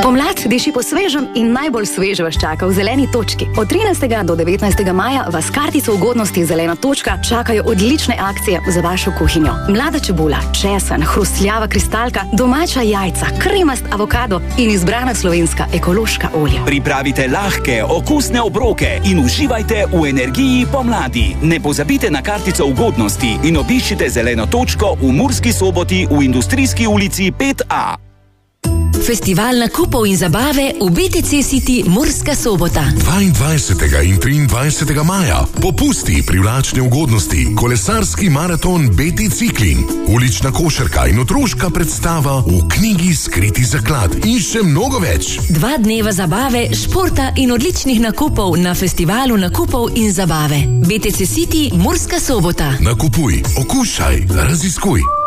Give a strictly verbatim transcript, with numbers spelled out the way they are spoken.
Pomlad diši po svežem in najbolj sveže vas čaka v Zeleni točki. Od trinajstega do devetnajstega maja vas kartico ugodnosti Zelena točka čakajo odlične akcije za vašo kuhinjo. Mlada čebula, česen, hrustljava kristalka, domača jajca, kremast avokado in izbrana slovenska ekološka olja. Pripravite lahke, okusne obroke in uživajte v energiji pomladi. Ne pozabite na kartico ugodnosti in obiščite Zeleno točko v Murski Soboti v Industrijski ulici pet A. Festival nakupov in zabave v B T C City Murska Sobota. dvaindvajsetega in triindvajsetega maja popusti, privlačne ugodnosti, kolesarski maraton B T Ciklin, ulična košarka in otroška predstava v knjigi Skriti zaklad in še mnogo več. Dva dneva zabave, športa in odličnih nakupov na festivalu nakupov in zabave. B T C City Murska Sobota. Nakupuj, okušaj, raziskuj.